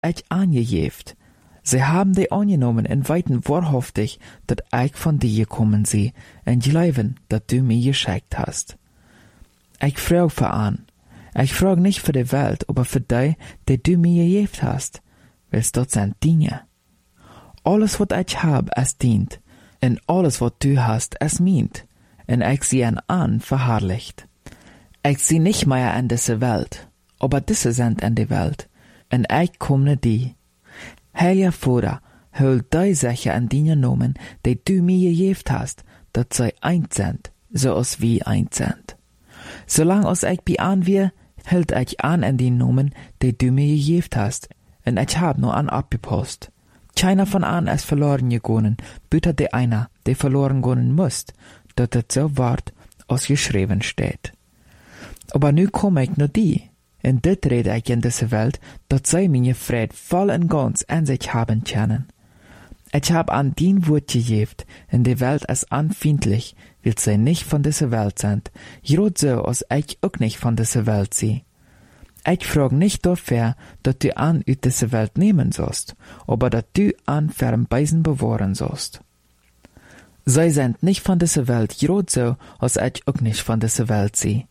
ich angejeft. Sie haben die angenommen und weiten wahrhaftig, dat ich von dir gekommen sie, und glauben, dat du mir geschickt hast. Ich frag für an. Ich frag nicht für die Welt, aber für die, die du mir gegeben hast. Weil's dort sind Dinge. Alles, was ich hab, es dient, und alles, was du hast, es meint, und ich sie an verherrlicht. Ich sie nicht mehr in diese Welt, aber diese sind in die Welt, und ich komme die. Heiliger Vater, hol die Sachen an die Nomen, die du mir gegeben hast, dat sie eins sind, so als wir eins sind. Solange als ich bei an wir, hält ich an die Nomen, die du mir gegeben hast, und ich hab nur an abgepasst. Keiner von an ist verloren gegangen, büter der einer, der verloren gehen muss, dat es so ward, als geschrieben steht. Aber nu komme ich nur die, und dit rede ich in diese Welt, dat sie meine Fried voll und ganz an sich haben können. Ich hab an dien Wort gegeben, in die Welt ist anfindlich, weil sie nicht von dieser Welt sind, grad so, als ich auch nicht von dieser Welt sie. Ich frag nicht dafür, dat du an uit diese Welt nehmen sollst, aber dat du an ferm Beisen bewahren sollst. Sie sind nicht von dieser Welt, grad so, als ich auch nicht von dieser Welt sie.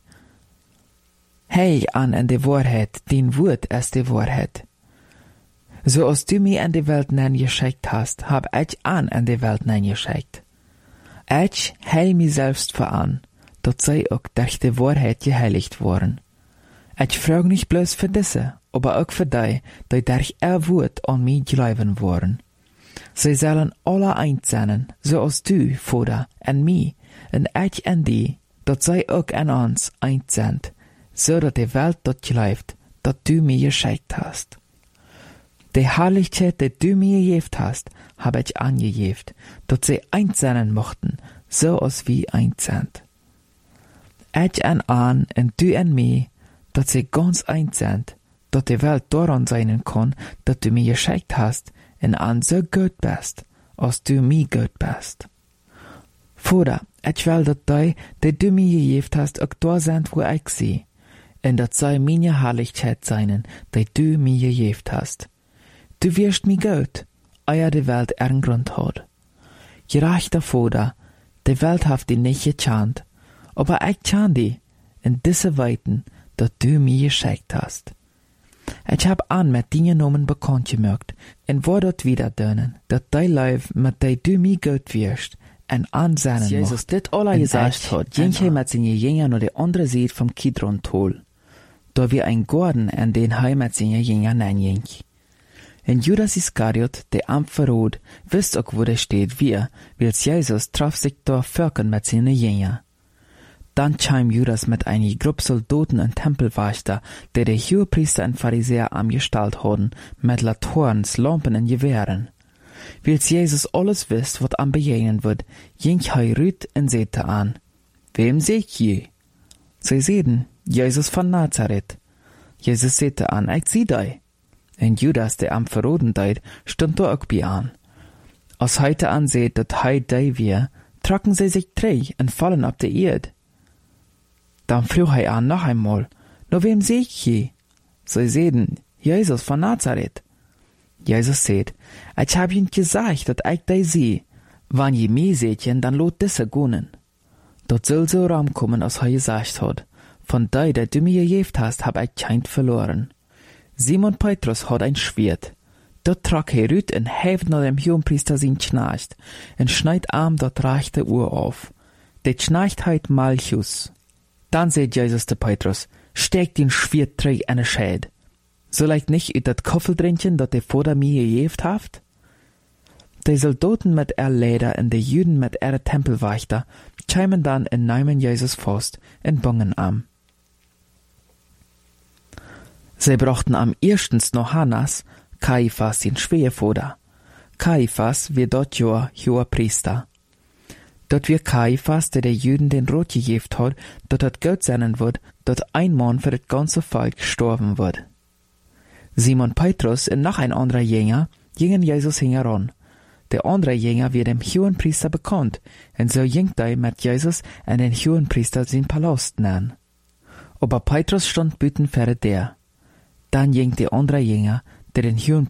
Hey an in die Wahrheit, dein Wort ist die Wahrheit. So als du mir in die Welt geschickt hast, hab ich an in die Welt geschickt. Ich heil mich selbst für an, dat sie auch durch die Wahrheit geheiligt worden. Ich frag nicht bloß für diese, aber auch für die durch ihr Wort an mich glauben worden. Sie sollen alle eins sein, so als du, Vater, und mich, und ich und die, dat sie auch an uns eins sind, so dat die Welt dort glaubt, dat du mir geschickt hast. Die Herrlichkeit, die du mir gegeben hast, hab ich angegeben, dat sie eins sein mochten, so als wir eins sind. Ich und du und mich, dat sie ganz eins sind, dat die Welt daran sein kann, dat du mir geschickt hast, und an so gut bist, als du mir gut bist. Vater, ich will, dat die du mir gegeben hast, auch da sind, wo ich sie, und dat sei meine Herrlichkeit sein, die du mir gegeben hast. Du wirst mir gut, euer die Welt ihren Grund hat. Gerechter Vater, die Welt hat die nicht gekannt, aber ich kann die, in diese Weiten, dat du mir geschickt hast. Ich hab an mit den Nomen bekannt gemacht, und war dort wieder dönen, dat die Leib, mit die du mir gut wirst, en ansennen mocht. Jesus dit alle gesagt hat, ging hij mit seinen Jüngern naar de andere Seite vom Kidron-Tal. Da wir ein Garten, in den hij mit seinen Jüngern hineinging. Und Judas Iskariot, der am Verrat, wisst auch, wo der steht, weil Jesus traf sich da Völkern mit seinen Jüngern. Dann kam Judas mit einer Gruppe Soldaten und Tempelwächter, die Hohepriester und Pharisäer angestellt hatten, mit Laternen, Lampen und Gewehren. Weil Jesus alles wisst, was am begegnen wird, ging er rüt und sagte an, wem seht je? Sie sehen, Jesus von Nazareth. Jesus sagte an, ich sieh dich. Und Judas, der am Verraten deit, stund da auch bei an. Als heute ansieht, dat hei dei wir, trocken sie sich drei und fallen ab der Erde. Dann frug er an noch einmal, nur wem seht ich je? Sie sehen, Jesus von Nazareth. Jesus sagt, ich hab ihnen gesagt, dat ich dei seh. Wann je mich seht, dann lot disse gonen. Dort soll so Raum kommen, als er gesagt hat, von dei, der du mir gegeben hast, hab ich kein verloren. Simon Petrus hat ein Schwert. Dort trag er rüt und heft nach dem Hohenpriester sein Knecht und schneid arm dort rechte Uhr auf. Der Knecht heit Malchus. Dann sagt Jesus zu Petrus, steck den Schwert träg in den Schäd. Soll ich nicht ut dat Koffeldrinchen, dat der Vater mir gegeben hat? Die Soldaten mit ihr Leder und die Juden mit ihre Tempelwächter kämen dann und nahmen Jesus fast und bungen am. Sie brachten am erstens noch Hannas, Kaiphas den Schwiegervater. Kaiphas wird dort ja Hohepriester. Dort wird Kaiphas, der Juden den Rot gegeben hat, dort hat Gott sein wird, dort ein Mann für das ganze Volk gestorben wird. Simon Petrus und noch ein anderer Jünger gingen Jesus hingeran. Der andere Jünger wird dem Hohenpriester bekannt, und so ging er mit Jesus an den Hohenpriester sein Palast nahen. Aber Petrus stand büten für der. Dann ging der andere Jünger, die den